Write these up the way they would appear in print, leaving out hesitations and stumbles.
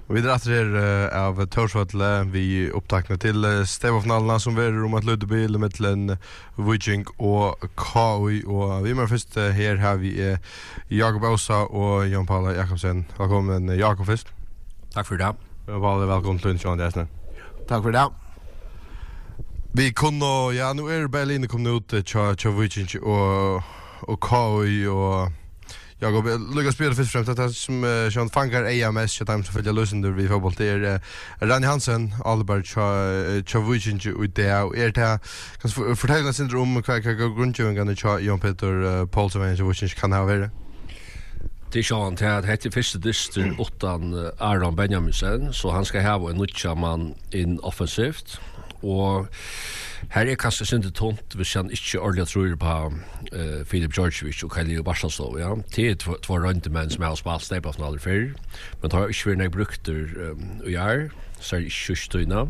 Och vi drar här av Torsvatle vi upptakna till stävfinalerna som är om att Ludvig mellan Viking och KI och vi med först här har vi Jakob Åsa och Jan Paula Jakobsen. Välkommen Jakob först. Tack för det. Välkommen till Lunch Desne. Tack för det. Vi kunde nu Berlin kom ut till Viking och KI och Jakob, Lucas spelade först främst att som Sean Fankar AMS så times för lösningar vi fotboll där Rani Hansen Albert Chavichin ut där och det kan fortälja syndrom vad grundgivningen till Jan Peter Paulsen Chavichin kan ha varit. Det Sean att heter första dyster 8 Aron Benjaminsen så han ska ha en nutcha man in offensivt och här är kanske synd tomt vi känner inte ordentligt tror på Filip Georgievich och Khalil Barsalsov ja det två röntmän som har spelat stapel från aldrig förr men har inte varit brukter och är så är schysstuna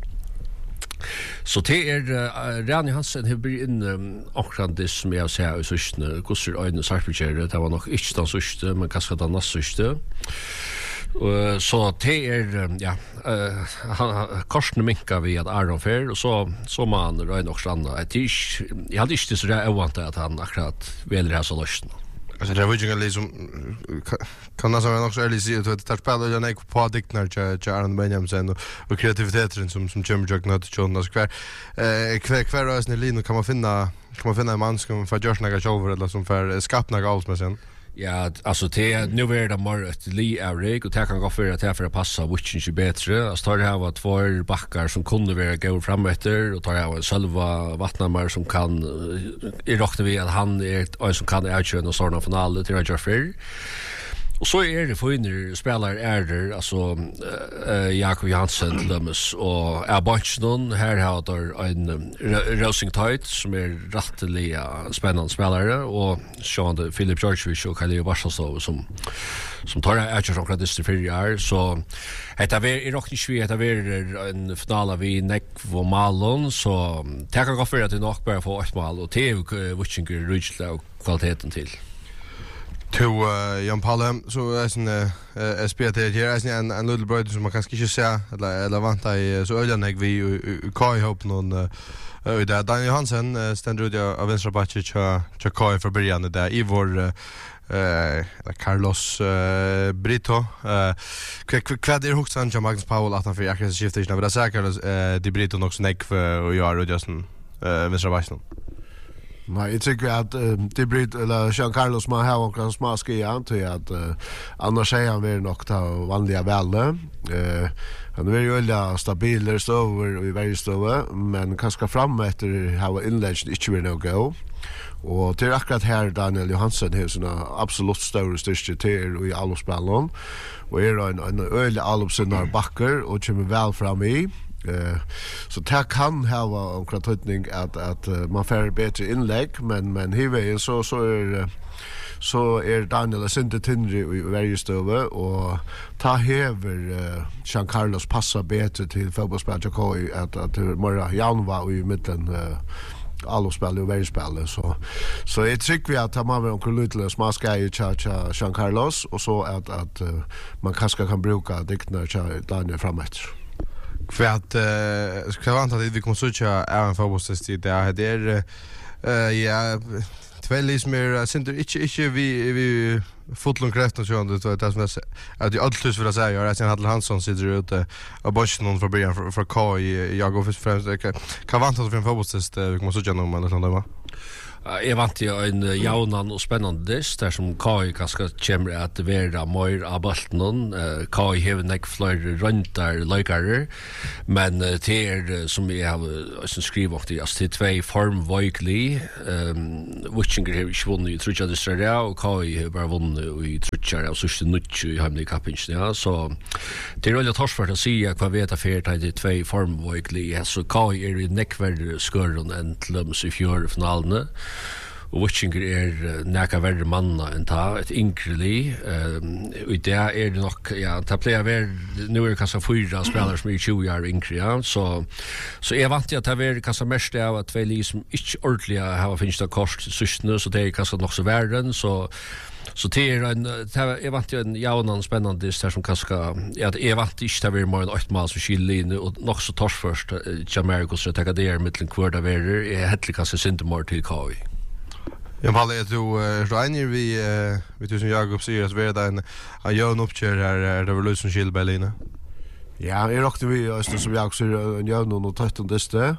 så det är Rani Hansen har blivit in omkring som jag säger så snö kusser ögon sarpichere det var nog inte den sista men kanske den nästa så det är ja kostnaden minskar vi att Aron Fair och så man rör också andra jag hade inte så där oväntat att han akkurat väljer det så lösning. Alltså det var ju liksom kan man säga också ärligt säga att det spelar ju näck på diktnar till Aron Benjaminsen och kreativiteten som kommer jag not till Jonas kvar är Lino kan man finna en man som för görs några shower eller som för skapna alls med sen. Ja, alltså det nu är det mer ett Lee och det kan gå för att det för att passa Witching bättre. Alltså tar det här var två backar som kunde vara gå framåter och tar jag en själva Vattnamar som kan i räkna vi att han är en som kan utköra och såna final till Roger Fair. Och så är det för spelare är alltså Jakob Jansen Lömmes och Bunchnon här har där en Rosing Tide som är rättliga spännande spelare och Sean Filip Georgievich och Khalil Barsalsov som tar det som kredit för år så det är i rocknisvi det är en final vi neck och Malon så det kan gå för att det nog bara få ett mål och det är Witchinger Rudla kvaliteten till. To Jan Paula så är en spelat här är en little brother som man kanske inte ser eller vanta i så öljande vi Kai hopp någon där Daniel Hansen ständer ut av vänstra backen till Kai för början där i vår Carlos Brito kvad är huxan till Magnus Paul att han för jag skiftar inte men det säkert de Brito också neck för och gör och just vänstra backen. Nej, jag tycker att det blir eller Jean Carlos man har och smaska igen till att annars säger han väl nog ta vanliga välle. Han är ju väldigt stabil stover och väldigt stor men kanske fram efter ha inlägg inte vill nog gå. Och det är akkurat här Daniel Johansson har såna absolut stora styrka till i alla spelen och är en öle allopsynnar backer och kommer väl fram i. Så det kan ha en kratutning att man får bättre inlägg men hivvägen så är Daniel Sinte Tindri i varje stöve och ta hever Jean Carlos passa bättre till fotbollsspelare KI att mera Janva i mitten alla spel och varje spel så jag tycker vi att man har en lite smaska i Jean Carlos och så att man kanske kan bruka diktna Daniel framåt. För att ska vara att vi kommer söka även fotbollstid det är ja tvällis mer synder inte vi fotlong kraften så det som att det alltid för att säga att Hadl Hansson sitter ute och boschen någon för början för Kai jag går först främst kan vänta för en fotbollstid vi kommer söka någon eller sånt där. Jag vant ju en jaunan och spännande dess där som Kai ganska kommer att vara mer av bollen. Kai har en fler runtar likare men det är som jag har skrivit också det är två formvajklig Witchinger har inte vunnit i Trutja Distrara och Kai har bara vunnit i Trutja och så nutt i Hamni Kapinch ja så det är väldigt torsfört att säga vad vet jag för att det är två formvajklig så Kai är i neckvärd skurren än Löms i fjärrfinalen och Witchinger är näka värre manna än ta ett inkreli och det är det nog ja ta playa vär nu är det kanske 4 spelare som är 20 år yngre ja så jag vant att det är kanske mest av att två som inte ordentligt har finns det kort system så det är kanske nog så värden så Så det är vant ju en jaunan spännande dist här som kanske jag vant inte det var mer än 8 mål som skiljer och nog så tors först Jamaricus så ta det mellan kvarda verer är helt kanske inte mer till KV. Jag Palle är enig vi tusen Jakob säger att vara en jön uppkör här revolution skilberlina. Ja, jag rockte vi just som jag säger en jön och 13 diste.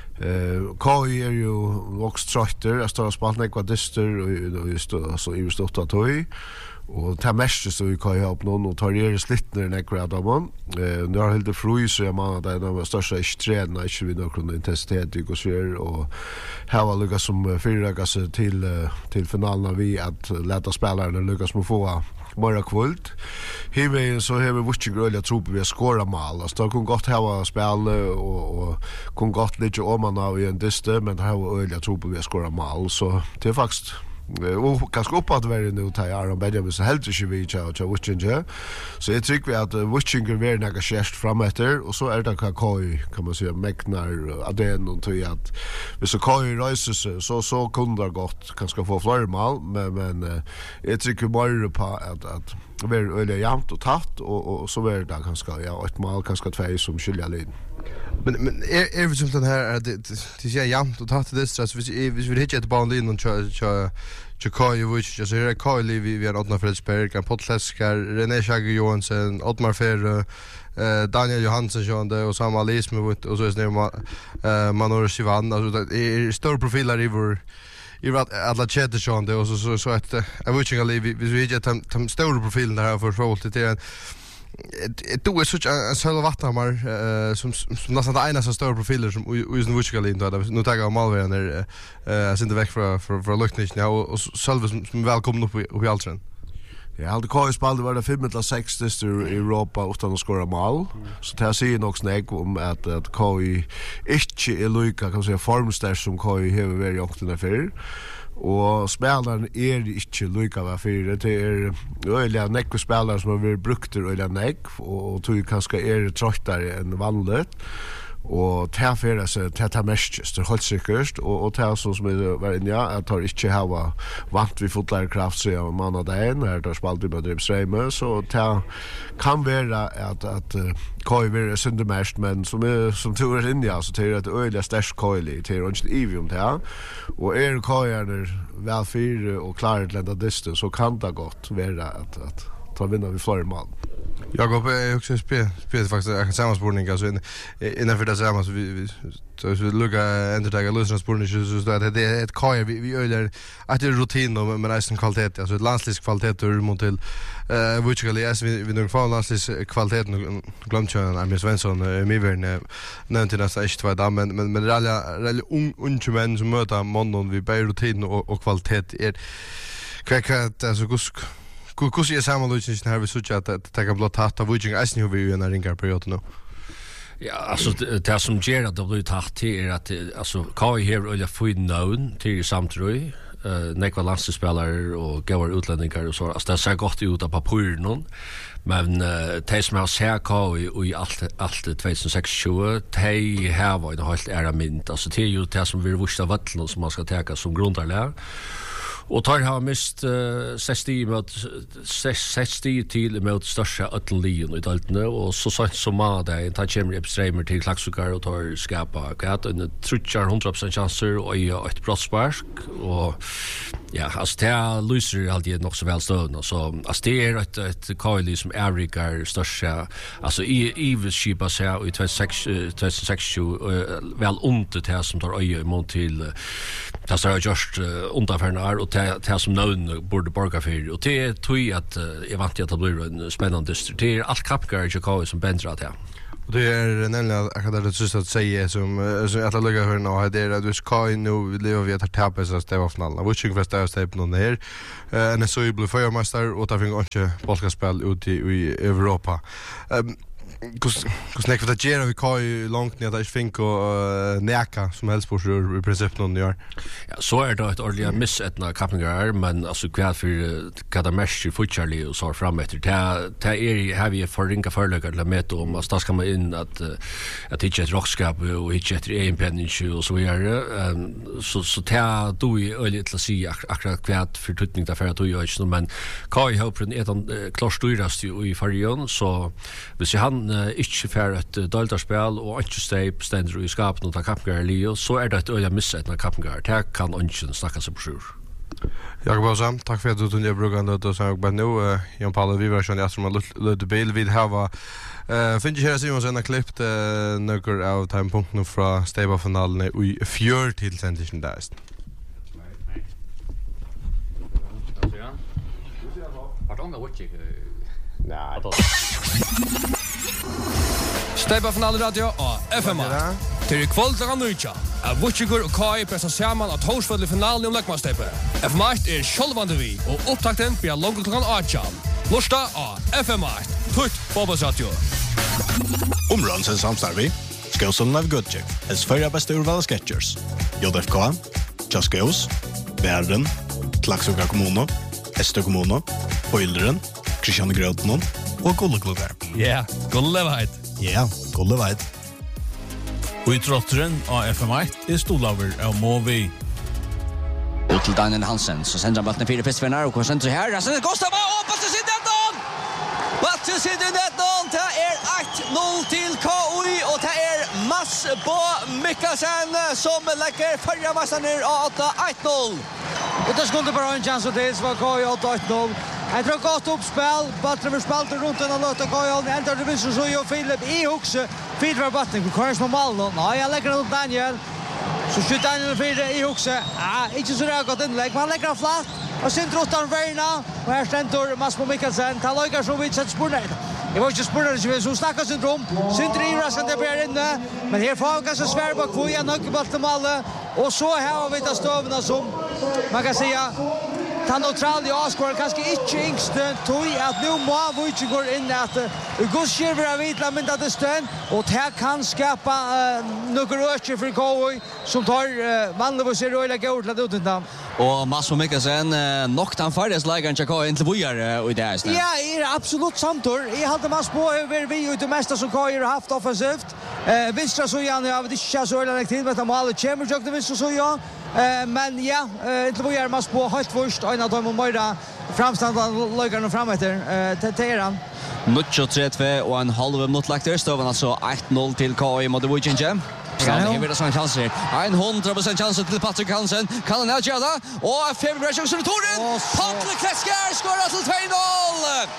KI är ju också trötter, jag står och spelar några dyster och just så i just 8 toy och ta mest så vi kan ha upp någon och tar det slitner några av dem. Nu har helt frys jag menar det är största extrema inte vi någon intensitet i går och här var lyckas som förragas till finalen vi att låta spelarna lyckas med få mera kvult. Hiven så har vi vuxit gröliga tro på vi skora mål. Alltså det kan gott ha spel och kan gott lite om man har i en dyster men det har öliga tro på vi skora mål så det är faktiskt och ganska uppåt värre nu tar jag Aron Benjamin så helt inte vi tja Witchinger. Så jag tycker vi att Witchinger är några skärst framåter och så är det KI kan man säga mäknar Aden och till att hvis KI raiser så kunde det gott kanske få fler mål men jag tycker bara på att det är öliga jämnt och tatt och så är det kanske ett mål kanske 2 som skiljer lite. Men är vi som den här är det är jämnt och tatt det så vi vill hitta ett bandin och köra Kojovic, så är Koili vi har åtna Fredsberg, kan Potläskar, René Schagge Johansson, Ottmar Ferre, Daniel Johansson sjönde och samma Lismut och så är det Manor Sivan, alltså det är stora profiler i alla chatter sjönde och så att jag vet inte vi ger de stora profilerna här för så till det du är så en själva Vatthammar som nästan det ena så stora profiler som usen Vuchkalin då nu tar jag Malvern där sen det väck för luktningen och själva som välkomna upp i Altren. Ja, hade KI spelade var det 5-6 dister i Europa utan att skora mål. Så det här säger nog snägg om att KI inte är lika kan man säga formstär som KI har varit i åkterna för. Och spelaren är inte lika vad för det är öliga näck spelare som har varit brukter öliga näck och tror kanske är tröttare än vanligt. Och tärfärra så täta mest det hålls säkert och tär så som var inne att tar inte ha vant vi fotlar kraft så om man där när det spalt med drivström så tär kan vara att KI vill synda mest men som tror in ja så det är ett öliga stärkt KI till runt evium där och KI är väl för och klar att landa distance så kan det gott vara att ta vinna vi fler mål. Jag går på också spel faktiskt en sammanspårning alltså innan för det samma så vi lugga entertaga lösna spårning så att det är ett KI vi öler att det är rutin och med nästan kvalitet alltså landslags kvalitet och mot till Vuchkali vi nog får landslags kvalitet glömt jag Amir Svensson Mivern nämnde nästan inte vad där men det är unga män som möter måndag vi på rutin och kvalitet är kväckat alltså Hur är sammanlösningen här vi såg att det kan bli tatt av Wiking Eisen hur vi ju en ringar period nu? Ja, alltså det som ger att det blir tatt är att alltså KI har öliga fint navn till samtröj nekva landslagsspelare och gåvar utlänningar och så. Alltså det ser gott ut av papiren men de som har sett KI i allt 2026 de har varit en helt ära mynd. Alltså det är ju det som vi vuxna vattlen som man ska täcka som grundarlär. Och tar har mist 60 till mot största öttenlion i daltne och så som man där tar kommer extremer till Klaxukar och tar skapa gat en trutchar 100% chanser och ett brottspark och ja alltså det lyser alltid nog så väl stående så alltså det är ett KI som Erikar största alltså i skipa sig i 2026 väl ont det som tar öje mot till det så har just undanfärnar och det som någon borde borga för och det tror jag att jag vant att det blir en spännande det är allt kapgar i Chicago som bändrar det. Och det är nämligen jag det just att säga som att jag lägger hör nu det är att du ska nu lever vi att tappa så det var finalen. Watching fast där step någon där. En så blir förmästare och tar finns inte bollspel ut i Europa. hur snackar vi det ger vi kai långt ner där fink och näka som helst på i princip någon gör. Ja, så är det ett ordentligt missetna kappningar, men alltså kvar för kada mesh i futcharli och så fram efter ta har vi för ringa förläggar la med om att ska man in att hitta ett rockskap och hitta ett en penning och så vidare. Så ta då i öligt till se akkurat kvärt för tutning där för att ju inte men kai hoppen är klart styrast i färjan så hvis han ikke får et daldarspel og ikke steip stender i skapen og ta kappingar Leo, så er det et øya missetna kappingar. Det kan ønsken snakka seg på sjur. Jakob Åsam, takk for at du tunnet bruker det og sang bare nå. Jan Palle, vi var sånn som har løtt bil. Vi har Finnes her Simonsen har klippt nøkker av timepunktene fra Steiba-finalene i fjør til sendisjen der. Steiba final radio og FM. Til kvöld klokka 9. Vutchigur og Kai pressa saman at Torsvoll i finalen om Lekmannsteipa. FM8 sjølvande vi, og opptakten blir langt klokka 8. Lorsta av FM8. Tutt fotballsradio. Områden samstarvi. Skåsson av Goodcheck. Els förra bästa urval av Sketchers. JFK, Tjaskås, Bären, Tlaxoga kommuno, Estö kommuno, Boilderen, Kristian Grötnon og Gulleklogar. Ja, Gulleveit. Ja, Gulleveit. Og i trotteren av FM1 stolaver av Movi. Ut til Daniel Hansen, så sender han batten 4 pistfinner, og hvordan sender her? Sen Gustav, og Batte sitter netton! Batte sitter netton, det 1-0 til KUI, og det Mats Bo Mikkelsen som legger førre massene av 8-1-0. Och det skulle bara en chans att det var KUI 8-0. Jag tror gott uppspel, Batte vi spelade runt den och låta KUI ända det visst så ju Filip i huxe. Filip var Batte, Kors med mål då. Nej, jag lägger upp Daniel. Så skjuter Daniel för i huxe. Inte så där gott inlägg, men han lägger flat. Och sen trottar Verna och här ständer Mats Bo Mikkelsen. Ta lojkar så vi sätter spurnar. Jag var inte spurnar så snackar syndrom. Syndrom i raskan det blir inne. Men här får vi kanske svär på kvå igen och bort till målet. Och så här har vi det stövna som man kan säga han neutrali avskår kanskje ikke yngste tog at nå må vi ikke gå inn at Gus Skirver har vitla mynda til støn og det kan skapa noen øker for KUI som tar vanligvis er øyla gøy til at utnytta. Og Mats Bo Mikkelsen nok den farligst leikeren til KUI inntil bojere i det. Ja, jeg absolutt samtor. Jeg hadde Mats Bo over vi ut det meste som KUI har haft offensivt. Vinstra så igjen, jeg vet ikke så øyla lekt tid, men målet kommer jo til vinstra så igjen. Men ja, inntil bojere Mats Bo høyt først, en av dem og Møyra framstandene løykerne frem etter til han. 9:32 og en halv minutt lagt støven altså 1-0 til KUI mot Vujinje. Stanley har sånn chanser. 100% chanser til Patrick Hansen. Kan han gjøre det? Og Februar sjanser til Toren. Patrick Klesker skårer til 2-0.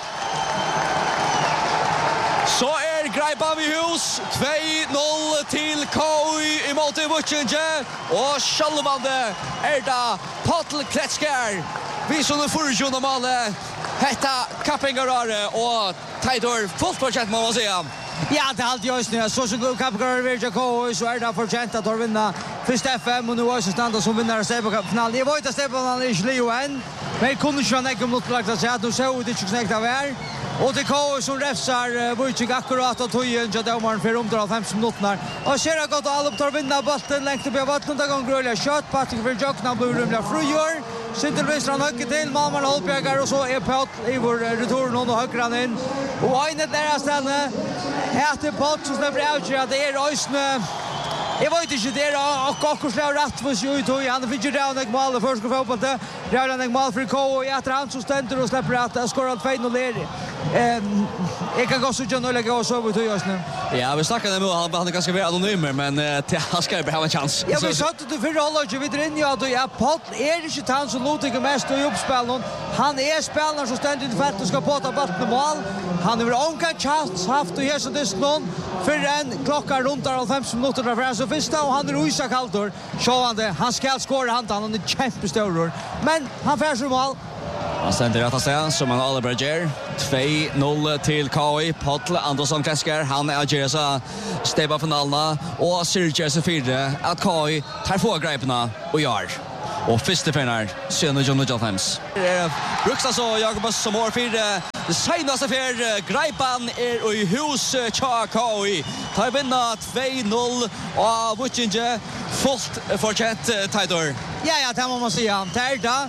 Så Greipan i hus. 2-0 til KUI i måte Vujinje. Og sjølvande da Patrick Klesker. Vi som forrige målet. Hetta kappingarare og Taidor fullt procent må man säga. Ja, det är alltid just nu. Så som kappingarare vill jag KUI så det förtjänt att vinna först FM och nu är så standa som vinner Steiba-finalen. Jag vet att Steiba-finalen inte Leo än. Men jag kunde inte ha nägget mot lagt att säga att nu såg det inte knäckt av här. Och det KUI som refsar Vujik akkurat och tojen till domaren för omdrar 50 minuter. Och ser jag gott att alla tar vinna bollen längt upp i vattnet. Det gånger rullar kött. Patrick för Jökna blir rymliga frujör. Sinter Vinstra han högg till. Malmar Holbjergar och så Pott i vår returen och högger han in. Och en där stället heter Pott som släpper ut att det Ösne. Jag vet inte det och också slår rätt för sig ut och han fick ju down ett mål först gå på det. Redan ett mål för KUI efter han så ständer och släpper att skora 2-0 där. Jag kan gå så jag nu lägger så över till Ösne. Ja, vi snackade med han ganska väl anonymer men han ska ju ha en chans. Ja, vi satt det för alla ju vid in ju att ja Pott inte han som låter mest i uppspelen. Han spelare som ständer i fält och ska påta bollen mål. Han har onka chans haft och här så det någon för en klocka runt 50 minuter där så första och han rusar kallt sjåande. Han ska skåra han är jättestor. Men han får så mål. Han ständer rätt att som han Oliver Ger 2-0 till KUI. Patrick Andersson Klesker han Jersa Steiba-finalerna och Sergio Sefirde att KUI tar få greipna och gör. Och första finnar Sönne John Jones. Bruksa så Jakobus som år 4 Det senaste för Greipan i hus KOI. Tar vinna 2-0 och Wutchinge fullt fortsatt tider. Ja, det må man säga. Tärda.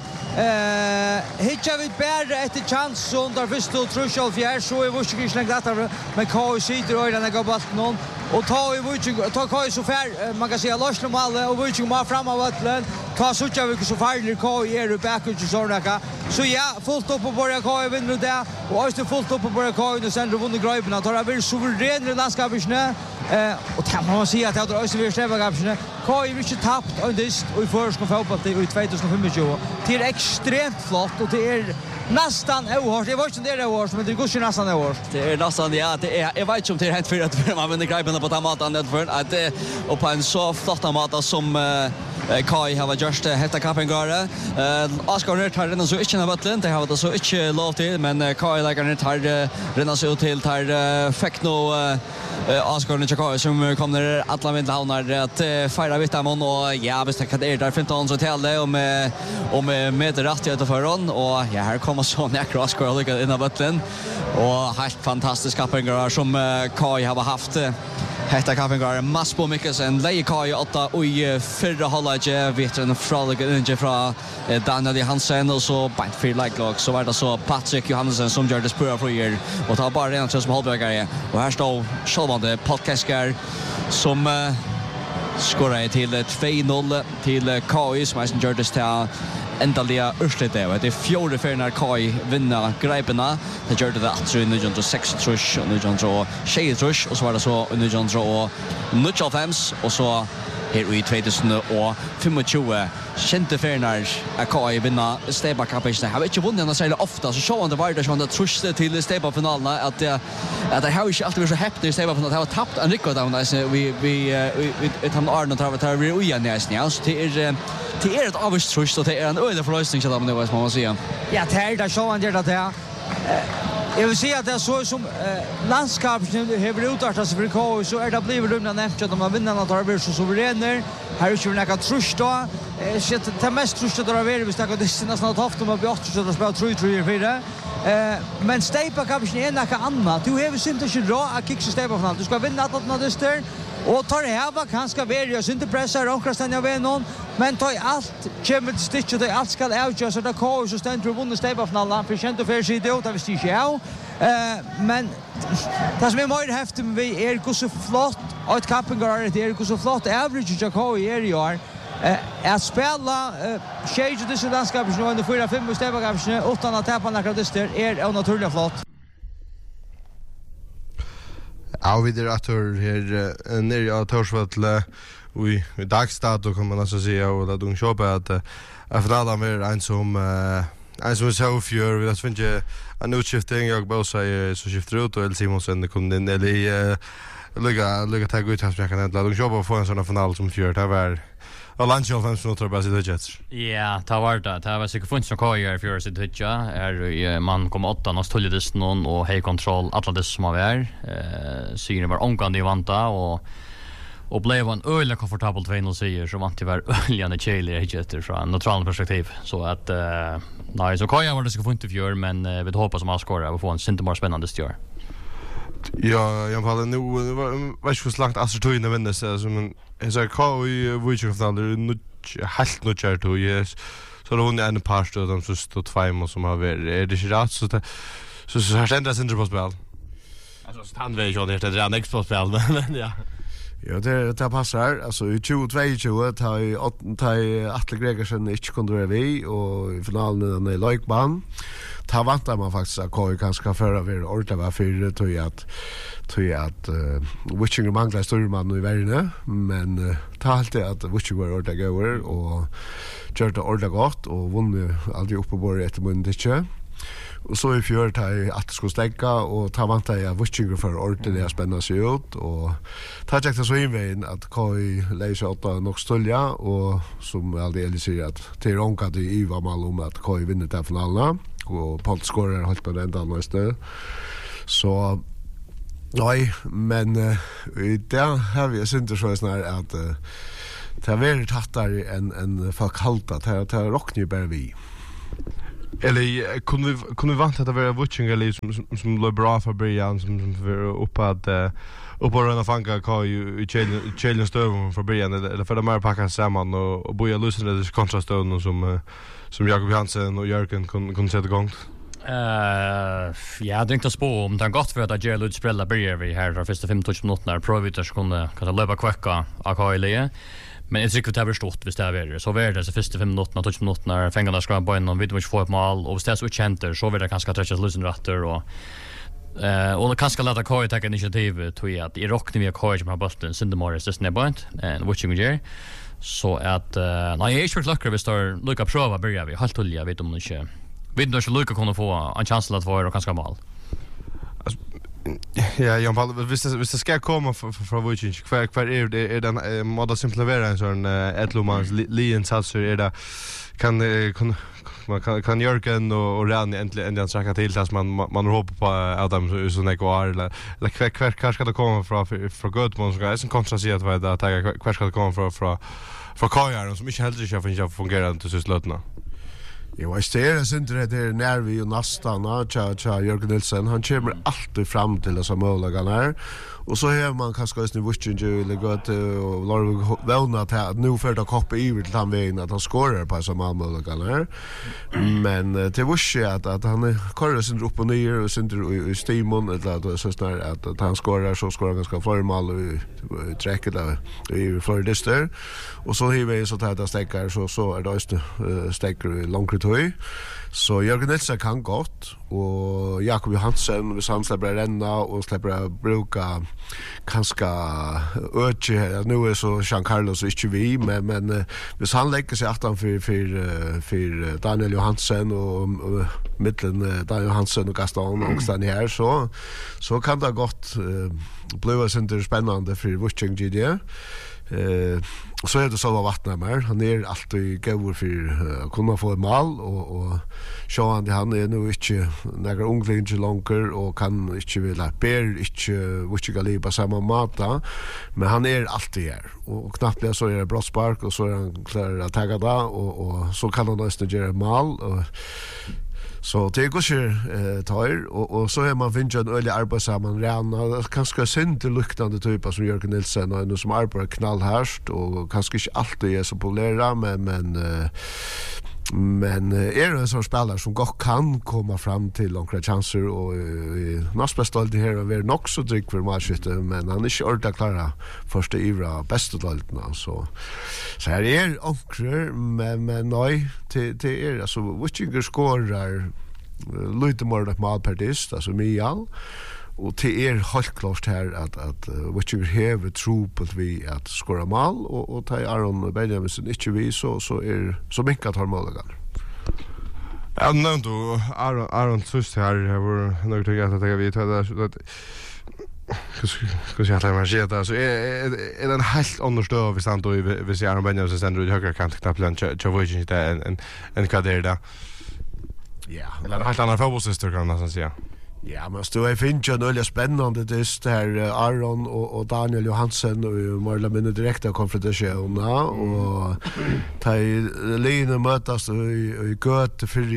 Hittar vi bara ett chans under första och trusel fjärde så är Wutchinge slängt där men KOI sitter och den går bort någon och tar KOI så fär man kan säga loss normal och Wutchinge mar fram av vattnet. Ta så tjocka vi så farligt KOI är back ut så där. Så ja, fullt upp på börja KOI vinner det och också fullt upp på börja KOI och sen vunnit Greipen att det blir suverän i landskapet och det må man säga att det också vill stäva kapsne. KOI vill inte tappt och det och i första fotboll i 2025. Det är extremt flott och det är nästan oerhört. Jag vet inte det är oerhört, men det går ju nästan oerhört. Det är nästan, ja, det är, jag vet inte om det är hänt för att man vinner Greipen på den maten för att det och på en så flotta mat som KOI har gjort hetta kampengare. Oskar Nert har redan så inte har varit det har det så inte lov till, men KOI lägger Nert har redan så till tar Fekno Oskar Nert KOI som kommer alla med havnar att fira Vitamon och ja, visst kan det där 15 så till det om med rättigheter för hon och ja, här kommer så nära Oskar lycka in i vattnet och helt fantastisk kampengare som KOI har haft. Hetta kampengare mass på mycket sen lägger KOI 8 och i förra halvlek vet en fraliga från Daniel Hansen och så bant för like så var det så Patrick Johansen som gör det spår för er och tar bara en som hållbärgare och här står självande podcastgar som skorar till 2-0 till KOI som är gör det till ändliga urslit det. Det är fjärde för när KOI vinner Greiperna. Det gör det att i 1906 och 1906 och så var det så i 1995 och så här i 2025 kände för när KOI vinner Steba Cupen. Jag har inte vunnit den så ofta så så det var det som det trusste till Steba finalen att det har ju alltid varit så häppt i Steba finalen att ha tappat en rekord där vi han Arnold har vi igen nästan så det är ett avstrust och det är en öde förlösning så där men vad man säga. Ja, det är det så han gör det här. Jag vill säga att det är så som landskapet har utartat sig för KOI så är det blivit rumna nämnt att man vinner att det blir så suveräner. Här är ju några trust då. Det mest trust det har varit vi snackar det nästan att haft om att bli 8 så det spelar 3-4. Men Steipa kanske är något annat. Du har synd att inte att kicka Steipa final. Du ska vinna att nå det och tar det här var kanske välja så inte pressar och krastan jag vet någon men tar allt kommer till stitch och det allt ska avgöras så där KOI så ständer och vinner Steipa finalen för känt och för sig det att vi stiger ja men det som är mer häftigt med vi är så flott och ett kampengare det är så flott average jag KOI är i år att spela shade det så landskapet nu under 4-5 och Steipa kanske utan att tappa några dyster är naturligt flott. Ja, vi är atter här nere av Torsvattle i dagstad och kan man alltså säga och att de köper att finalen är en som så fjör vi att finna en utskiftning jag bara säger så skiftar ut och El Simonsen kom in eller lägga ta ut hans kan inte de köper få en sån final som fjör det var och lunch av 5 minuter bara så Jets. Ja, ta var det. Det var säkert funnits som KOI för sig det är man kommer 8 och stolles någon och hej kontroll alla det som är synen var omgående i vanta och blev en öle komfortabel 2-0 säger så vant det var öljande chili heter från neutral perspektiv så att nej så KOI var det ska få inte fjör men vi hoppas som att skåra och få en inte mer spännande stjär. Ja, jag har nu var ju slagt assertoina vänner så som en så KOI Wutchinge finalen helt nutchar to yes så då vunnit en part av de så stod 2 som har varit det är rätt så har ändrat sin på spel. Alltså han vet ju det är en extra spel men ja. Ja, det passar. Alltså i 2022 tar Atle Gregersen inte kunde vara vi och i finalen i Løykbanen. Ta vantar man faktiskt att KOI kanske föra över ordentligt var för tror jag att Wutchinge manglar storman i världen men ta alltid att Wutchinge var ordentligt goer och gör det ordentligt gott och vunnit aldrig upp på bordet efter mundet. Och så i fjör tar att det skulle stäcka och ta vantar jag Wutchinge för ordentligt spännande sig ut och ta jag det så invägen att KOI läser åt nog stölja och som aldrig säger att till ronkat i Iva Malum att KOI vinner den finalen och Paul skorar helt på den andra stöd. Så nej, men där har vi synd så snart att det är väldigt hattar en folk halta att rockar bara vi. Eller kunde vi vanta att vara watching eller som blev bra för början som var uppe att uppåt och fanga kvar i Chelen stöv för början eller för de här packa samman och boja lösa det kontrastöden som Jakob Johansen och Jörgen kunde sätta igång. Ja, det inte spå om det gott för att ge Lutz Sprella börjar vi här de första 15 minuterna Provitas kunde löpa kvacka AKL. Men jag tycker att det har stått visst det är så var det så första 5 minuterna 20 minuterna fängarna ska bara in och vi måste få ett mål och det så center så var det kanske touchas lösen rätter och kanske låta KJ ta initiativ till att i rockning vi KJ som har bollen sin Morris det snäbbant and watching here så att nej jag är ju luckar vi står lucka prova börjar vi halt tulja vet om inte lucka kommer få en chans att få och kanske mål. Ja, Jan Paul, visst det ska komma från Vucic. Kvar är den moda simplera en sån Etlomans liensatser är det kan Jörgen och Rani äntligen sträcka till tills man hoppas på Adam så nekvar eller kvar ska det komma från Göteborg som är en kontrastet vad det att kvar ska det komma från Kajar som inte helt inte fungerar till slutet. Jag vet det är inte det när vi och nästan tja Jörgen Nilsson han kommer alltid fram till dessa möjligheter och så har man kanske just nu Vuccinju eller gått och Lorvig vänna att nu för att koppa i till han vägen att han skorar på så många möjligheter men det var att han kör sin upp och ner och sen i Stimon eller så snart att han skorar så skorar ganska formal och träcker där i Floridister och så har vi så att stäcker så är det just stäcker långt höj. Så Jörgen Nilsson kan gott och Jakob Johansen vi han släpper renna och släpper bruka kanske öche nu är så Jean Carlos inte vi men hvis han lägger sig åt för Daniel Johansen och mitten Daniel Johansen och Gaston och stan här så kan det gott bli så spännande för Vucing GD. Så är det så var Vattnamar han är alltid gåvor för kunna få ett mål och så han är nu inte några ungling långt och kan inte vilja ber inte Vucing på samma mata men han är alltid här och knappt så är det brottspark och så är han klar att ta det och så kan han nästan göra mål och så det går ju tar och så är man vinner en ölig arbetsamman redan kanske synd till luktande typer som Jörgen Nilsson och som arbetar knallhärst och kanske inte alltid är så populära men är det en sån spelare som gott kan komma fram till några chanser och nästa stolta här och är nog så dryck för matchet men han är inte ordentligt klara första ivra bästa dalten så här är onkrer men nej till är alltså Vucing skorar lite mer än malperdist alltså Mial och det är helt klart här att Vucing har tro på att vi att skora mål och ta Aron Benjamin inte vi så är så mycket har målet. Ja, nämnt då Aron först här var nog tycker att jag vet att Ska jag ta mig själv så är den helt understöd vi stannar då vi ser Aron Benjamin sen då i högra kant knappt Vucing inte en kader där. Ja, det är helt annan fotbollssyster kan man säga. Ja, men det finns ju något spännande det här Aron och Daniel Johansen och Marla minne direkta konfrontationerna och ta Lina mötas i gott för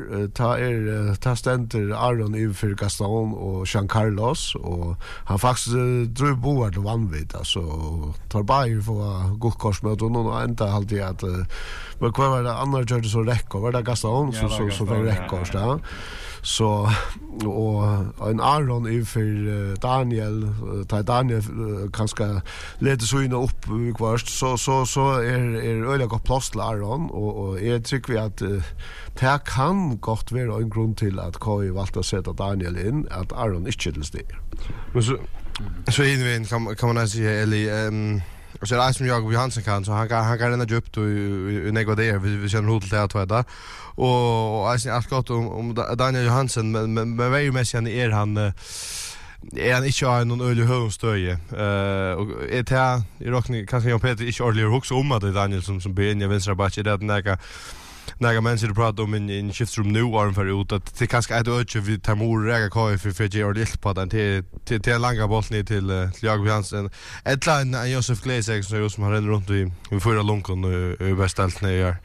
år ta ständer Aron inför Gaston och Jean Carlos och han faktiskt drog bort och vann vid alltså tar bara för gott korsmöt och någon ända alltid att men kvar var det andra gjorde så räcker var det Gaston så för räcker så så och en Aron inför Daniel kanske leder så in upp kvart så är öliga gott plats till Aron och jag tycker vi att det kan gott vara en grund till att KJ valde att sätta Daniel in att Aron inte till steg. Men så in kan man säga eller och så är det som Jakob Johansen kan så han kan rena djupt och negociera vi känner hot till att vara och alltså gott om Daniel Johansen men vad ju mest är han inte har någon ölig högstöje och är det i rockning kanske Jan Peter inte ordentligt också om att Daniel som ben jag vänstra back är det näka några människor pratar om en skiftsrum nu var för ut att det kanske ett öde vi tar mor räga kvar för ge ordentligt på den till långa boll ner till Jakob Hansen. Ett line Josef Gleisek som har rent runt i förra lunken och beställt ner.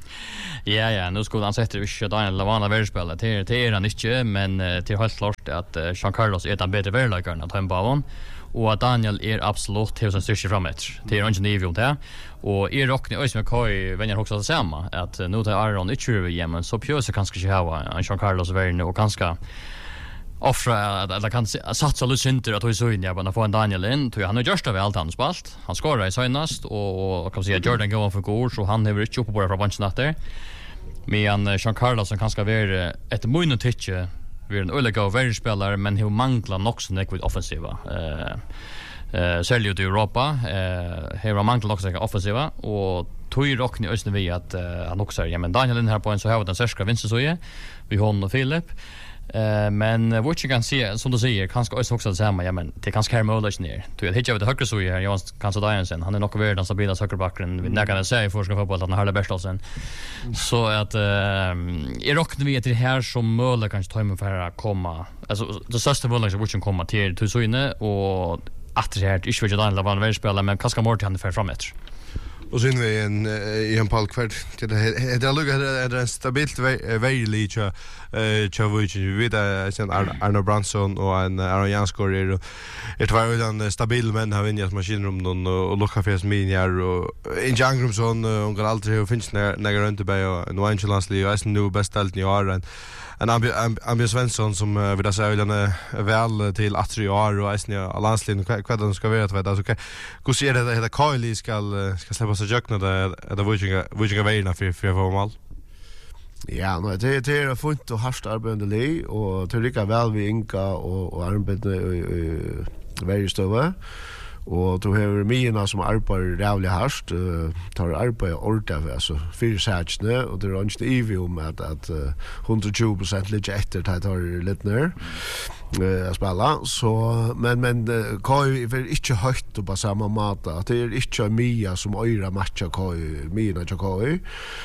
Ja, nu skulle han sätta ju Daniel Lavana världspelare till han inte, men till helt klart att Jean Carlos är den bättre världläggaren att han på och att Daniel är absolut till sin styrka framåt. Det är inte nivå där. Och är rockning och som Kai vänner också samma att nu tar Aaron inte över igen så pjösa kanske inte ha Jean Carlos värn och ganska offra att kan satsa lite center att så in jag bara få en Daniel in till han har gjort det allt han spalt. Han skorar i senast och kan säga Jordan går för goal så han har inte uppe på från benchen där. Men Jean Carlos som kanske vara ett minut touch vi är en olika världsspelare men hur manglar också nekvitt offensiva. Särskilt i Europa har manglar också offensiva och tog rockning ösnen vi att han också är men Daniel den här på en så har den särska vinster så är vi hon och Philip. Men vad jag kan se som du säger kanske också det samma ja men det kanske här möjligt ner. Du vet jag vet högre så här jag kanske Danielsen han är nog värd den stabila högerbacken vi när kan säga för ska få på att han har det bästa sen. Så att i rockar vi till här som möjligt kanske ta mig för att komma alltså det största möjliga som vi komma till så inne och att det här inte vill Daniel vara en världsspelare men kanske mer till han för framåt. Och så in vi i en palkvart till det luggar det en stabilt väldigt Chavovic vi vet sen Arno Branson och en Aaron Janskor är det var ju en stabil men har vunnit maskinrum och Luca Fesminjar och Injangrumson och går alltid och finns när runt på och en Angelasli och är nu bästalt i år en Ambien Svensson som vill säga väl till Atriar och är landslin vad de ska vara vet alltså hur ser det heter Kylie ska släppa sig jökna det vilka vägarna för få mål. Ja, no, det är fint och harst arbetande och det lika väl vi inka och arbeta väldigt stora. Och då har mina som arbetar rävligt harst tar arbete ordentligt alltså för sättsne och det är inte evigt om att 120% lite efter det tar lite ner att spela så men Kai är inte högt på samma mat att det är inte Mia som öra matcha Kai mina Kai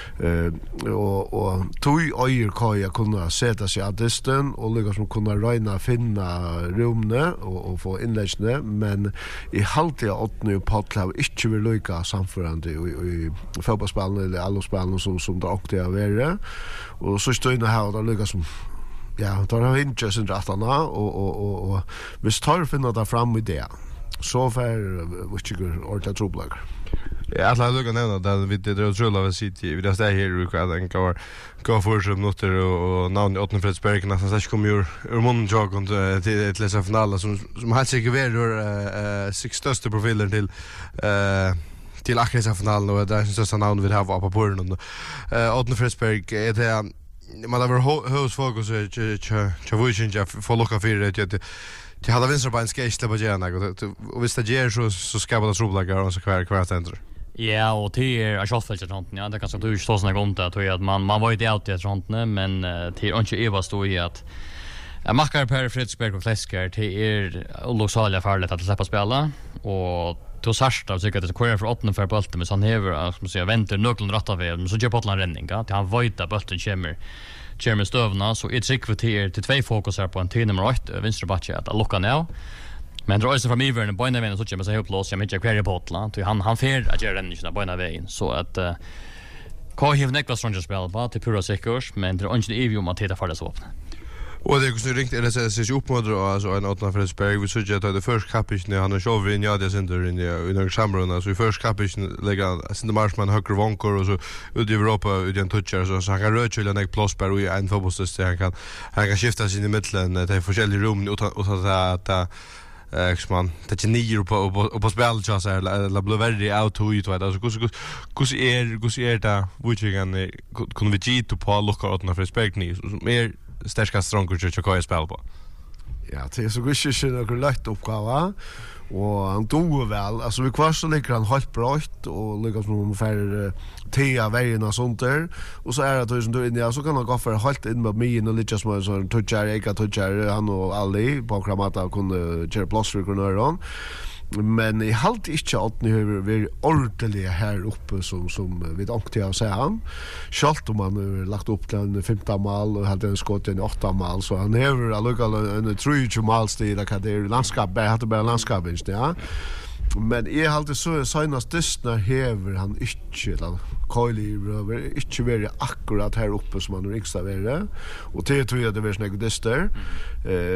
och tog öra Kai kunna sätta sig att distan och liksom kunna räna finna rumne och få inläggsne men i halvtid åttnu potlav inte vill lycka samförande i fotbollsspelen eller alla spelen som det också är värre och så står det här och det lyckas som ja, då har vi inte sin rättarna och vi tar finna det fram med det så för vilket ordentligt troblag. Ja, alla lugna nämna där vi det otroliga vi sitter vi där här och kan gå för som noter och namn åt Fredsberg nästan så kommer ur munnen jag och till läsa finalen som har säkert varit sex största profiler till akkurat finalen och där syns så namn vi har på porten åt Fredsberg är det man har hos fokus Chavovic för lucka för det jag hade vinster på en skate på gärna och visst det ger så ska det troblagar och så kvar center. Ja, och det är shotfältet runt ja, det kanske du står såna gånger att man var ju out det runt men det är inte Eva står i att Mackar Per Fredsberg och Fläskar det är olosalia farligt att släppa spela och då särsta tycker att det kör för 8 för bollen men så han häver som säger väntar nökeln rätt av men så gör bollen räddning ja han vet att bollen kommer stövna så ett sekreterare till två fokusar på en till nummer 8 vänstra backe att lucka nu. Men drar sig från Ivern på ena vägen så kommer sig upp lås jag med kvar på Atlant han fer att göra den inte på ena vägen så att Kai har Niklas Rangers spel på till pura säkert men det är inte evigt om att hitta för det så öppna. Och det är ringt det så upp mot alltså en åtna Fredsberg vi såg att det första kapitlet när han kör in ja det center in i några samråd så i första kapitlet lägger sen Marsman höger vankor och så ut i Europa ut i en toucher så han kan röra en plåsper och i en fotbollssystem han kan skifta sin i mitten det är olika rum utan att man det är nio på spel så här la blir väldigt out to it alltså hur är det vilken kunde vi ge på lucka åtna Fredsberg ni mer stärska strånkor att köra spel på. Ja, det är så gott några lätt uppgåva och han tog väl alltså vi kvar så ligger han helt bra och lyckas med för tea vägarna sånt där och så är det tusen då inne så kan han gå för helt in med mig och lite små så touchar han och Ali på kramata kunde köra plats för kunna Men jeg halte ikke at ni har vært ordentlig her oppe som vi ångte av seg han. Selv om han har lagt opp til en 15 mal og hadde en skått en 8 mal, så han har allukal en 23 malstil, hva det landskap, jeg hadde bare landskap, ja. Men jeg halte så senast dystna hever han ikke, eller Køyli røver, ikke være akkurat her oppe som han er yngst av være, og til tror jeg det var sånne dyster.